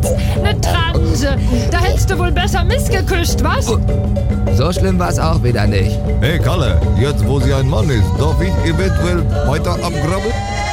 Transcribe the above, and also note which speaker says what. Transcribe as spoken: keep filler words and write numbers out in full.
Speaker 1: jetzt eine Transe. Da hättest du wohl besser missgeküsst, was?
Speaker 2: So schlimm war's auch wieder nicht.
Speaker 3: Hey Kalle, jetzt wo sie ein Mann ist, darf ich eventuell weiter abgraben?